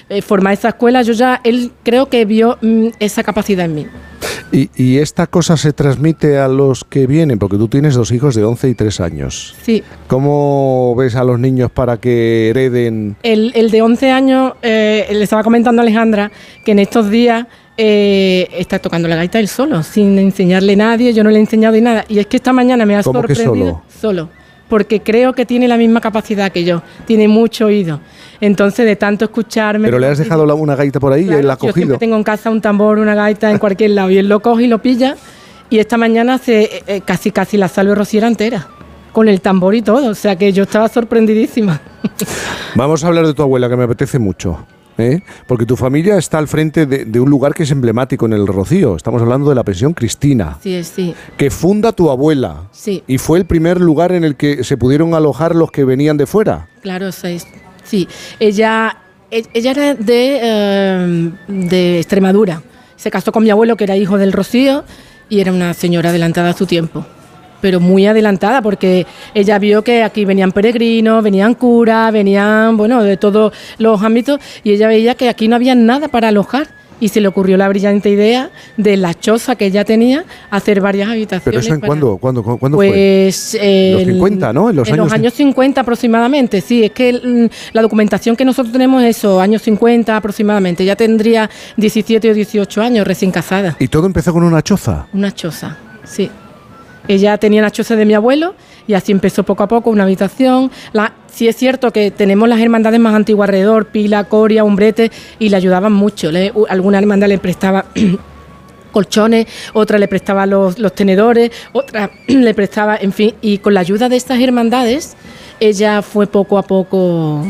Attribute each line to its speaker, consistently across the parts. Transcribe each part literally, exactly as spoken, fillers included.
Speaker 1: eh, formar esa escuela, yo ya, él creo que vio mm, esa capacidad en mí.
Speaker 2: Y, y esta cosa se transmite a los que vienen, porque tú tienes dos hijos de once y tres años.
Speaker 1: Sí.
Speaker 2: ¿Cómo ves a los niños para que hereden?
Speaker 1: El, el de once años, eh, le estaba comentando a Alejandra que en estos días eh, está tocando la gaita él solo, sin enseñarle a nadie, yo no le he enseñado y nada. Y es que esta mañana me ha
Speaker 2: ¿Cómo
Speaker 1: sorprendido.
Speaker 2: que solo?
Speaker 1: Solo. Porque creo que tiene la misma capacidad que yo, tiene mucho oído. Entonces, de tanto escucharme...
Speaker 2: ¿Pero le has dejado la, una gaita por ahí
Speaker 1: claro,
Speaker 2: y él la ha
Speaker 1: yo
Speaker 2: cogido?
Speaker 1: siempre tengo en casa un tambor, una gaita en cualquier lado, y él lo coge y lo pilla, y esta mañana se, eh, casi casi la salve rociera entera, con el tambor y todo, o sea que yo estaba sorprendidísima.
Speaker 2: Vamos a hablar de tu abuela, que me apetece mucho. ¿Eh? Porque tu familia está al frente de, de un lugar que es emblemático en el Rocío. Estamos hablando de la pensión Cristina,
Speaker 1: Sí, sí.
Speaker 2: que funda tu abuela.
Speaker 1: Sí.
Speaker 2: Y fue el primer lugar en el que se pudieron alojar los que venían de fuera.
Speaker 1: Claro, sí. sí. Ella, ella era de, eh, de Extremadura. Se casó con mi abuelo, que era hijo del Rocío, y era una señora adelantada a su tiempo. Pero muy adelantada, porque ella vio que aquí venían peregrinos, venían curas, venían, bueno, de todos los ámbitos, y ella veía que aquí no había nada para alojar, y se le ocurrió la brillante idea de la choza que ella tenía, hacer varias habitaciones.
Speaker 2: ¿Pero eso en
Speaker 1: para...
Speaker 2: cuándo, cuándo, cuándo
Speaker 1: pues,
Speaker 2: fue?
Speaker 1: Eh,
Speaker 2: Los cincuenta, ¿no? En los,
Speaker 1: en
Speaker 2: años...
Speaker 1: los años cincuenta aproximadamente, sí, es que mm, la documentación que nosotros tenemos es eso, años cincuenta aproximadamente, ya tendría diecisiete o dieciocho años recién casada.
Speaker 2: ¿Y todo empezó con una choza?
Speaker 1: Una choza, sí. Ella tenía la choza de mi abuelo y así empezó poco a poco una habitación. La, sí es cierto que tenemos las hermandades más antiguas alrededor, Pila, Coria, Umbrete, y le ayudaban mucho. Le, alguna hermandad le prestaba colchones, otra le prestaba los, los tenedores, otra le prestaba, en fin, y con la ayuda de estas hermandades, ella fue poco a poco...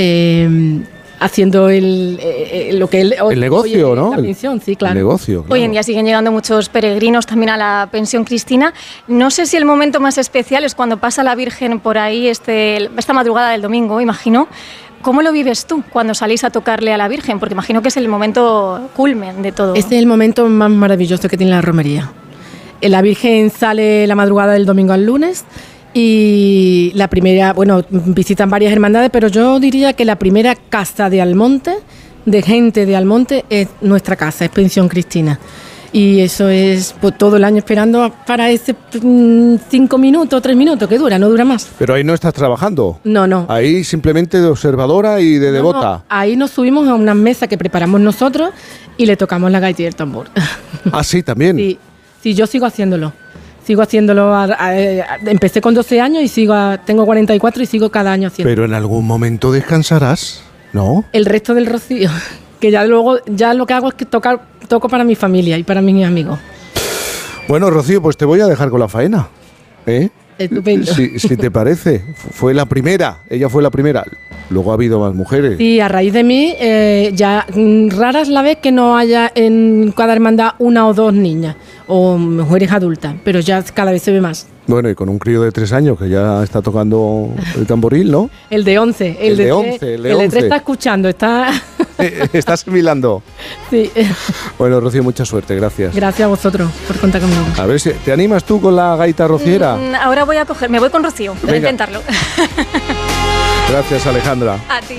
Speaker 1: Eh, haciendo el, eh, lo que él...
Speaker 2: El negocio,
Speaker 1: oye,
Speaker 2: ¿no?
Speaker 1: La pensión, sí, claro.
Speaker 2: El negocio, claro.
Speaker 3: Hoy en día siguen llegando muchos peregrinos también a la pensión Cristina. No sé si el momento más especial es cuando pasa la Virgen por ahí este, esta madrugada del domingo, imagino. ¿Cómo lo vives tú cuando salís a tocarle a la Virgen? Porque imagino que es el momento culmen de todo.
Speaker 1: Este es el momento más maravilloso que tiene la romería. La Virgen sale la madrugada del domingo al lunes. Y la primera, bueno, visitan varias hermandades, pero yo diría que la primera casa de Almonte, de gente de Almonte, es nuestra casa, es Pensión Cristina. Y eso es pues, todo el año esperando para ese mm, cinco minutos, tres minutos, que dura, no dura más.
Speaker 2: Pero ahí no estás trabajando.
Speaker 1: No, no.
Speaker 2: Ahí simplemente de observadora y de
Speaker 1: No,
Speaker 2: devota.
Speaker 1: no, ahí nos subimos a una mesa que preparamos nosotros y le tocamos la gaita y el tambor.
Speaker 2: Ah, sí, también.
Speaker 1: Sí, sí, yo sigo haciéndolo. Sigo haciéndolo, a, a, a, empecé con doce años y sigo a, tengo cuarenta y cuatro y sigo cada año haciendo.
Speaker 2: Pero en algún momento descansarás, ¿no?
Speaker 1: El resto del Rocío, que ya luego, ya lo que hago es que tocar, toco para mi familia y para mis amigos.
Speaker 2: Bueno, Rocío, pues te voy a dejar con la faena, ¿eh?
Speaker 1: Estupendo.
Speaker 2: Si, si te parece, fue la primera, ella fue la primera. Luego ha habido más mujeres.
Speaker 1: Sí, a raíz de mí, eh, ya mm, raras la vez que no haya en cada hermandad una o dos niñas o mujeres adultas, pero ya cada vez se ve más.
Speaker 2: Bueno, y con un crío de tres años que ya está tocando el tamboril, ¿no?
Speaker 1: El de once. El,
Speaker 2: El
Speaker 1: de,
Speaker 2: de
Speaker 1: tres,
Speaker 2: once, el de
Speaker 1: el de
Speaker 2: once.
Speaker 1: tres está escuchando, está...
Speaker 2: Eh, Está asimilando.
Speaker 1: Sí.
Speaker 2: Bueno, Rocío, mucha suerte, gracias.
Speaker 1: Gracias a vosotros por contar conmigo.
Speaker 2: A ver si te animas tú con la gaita rociera.
Speaker 3: Mm, ahora voy a coger, me voy con Rocío, para
Speaker 2: Venga.
Speaker 3: intentarlo.
Speaker 2: Gracias, Alejandra.
Speaker 3: A ti.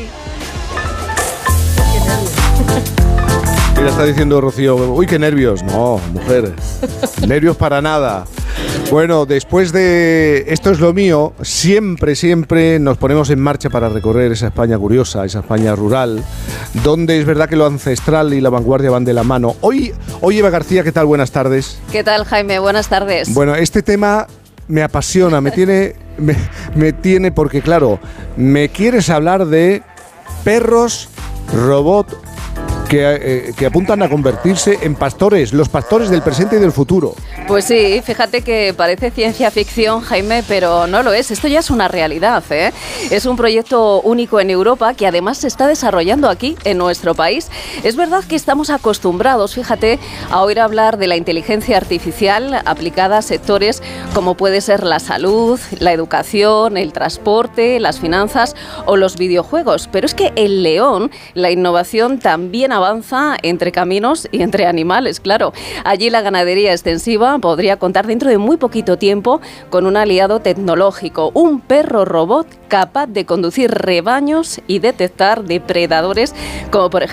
Speaker 2: Mira, está diciendo Rocío, uy, qué nervios. No, mujer, nervios para nada. Bueno, después de Esto es lo mío, siempre, siempre nos ponemos en marcha para recorrer esa España curiosa, esa España rural, donde es verdad que lo ancestral y la vanguardia van de la mano. Hoy, hoy Eva García, ¿qué tal? Buenas tardes.
Speaker 4: ¿Qué tal, Jaime? Buenas tardes.
Speaker 2: Bueno, este tema me apasiona, me tiene, me, me tiene porque, claro, me quieres hablar de perros robot que, eh, que apuntan a convertirse en pastores, los pastores del presente y del futuro.
Speaker 4: Pues sí, fíjate que parece ciencia ficción, Jaime, pero no lo es. Esto ya es una realidad, ¿eh? Es un proyecto único en Europa que además se está desarrollando aquí, en nuestro país. Es verdad que estamos acostumbrados, fíjate, a oír hablar de la inteligencia artificial aplicada a sectores como puede ser la salud, la educación, el transporte, las finanzas o los videojuegos. Pero es que en León la innovación también avanza entre caminos y entre animales, claro. Allí la ganadería extensiva podría contar dentro de muy poquito tiempo con un aliado tecnológico, un perro robot capaz de conducir rebaños y detectar depredadores como por ejemplo